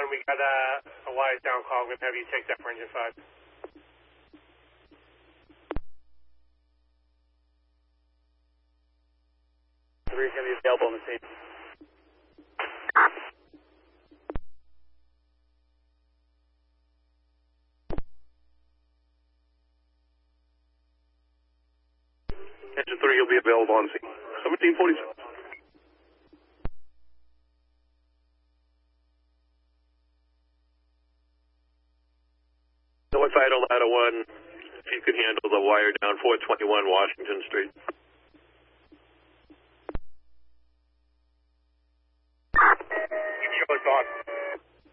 we got a wires down call. I'm going to have you take that for engine 5. Three is going to be available on the scene. Engine 3 will be available on scene. 1746. North Idle Ladder 1, if you could handle the wire down 421 Washington Street.